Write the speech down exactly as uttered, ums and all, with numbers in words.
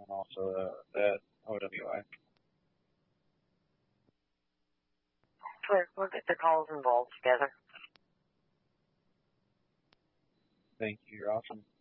and also uh, that O W I. Sure, we'll get the calls involved together. Thank you. You're awesome.